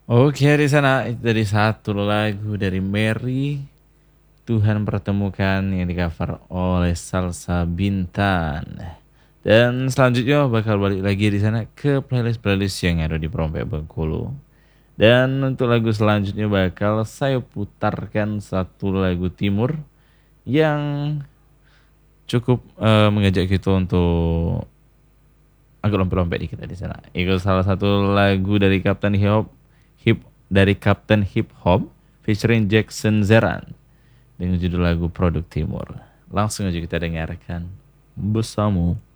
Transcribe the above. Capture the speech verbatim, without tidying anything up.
Oke, di sana itu dari satu lagu dari Mary, Tuhan Pertemukan yang di-cover oleh Salsa Bintan. Dan selanjutnya bakal balik lagi di sana ke playlist-playlist yang ada di Prompek Bengkulu. Dan untuk lagu selanjutnya bakal saya putarkan satu lagu timur yang cukup eh, mengajak kita untuk agak lompat-lompat dikit di sana. Itu salah satu lagu dari Kapten Hip Hop, hip dari Kapten Hip Hop featuring Jackson Zeran dengan judul lagu Produk Timur. Langsung aja kita dengarkan bersama.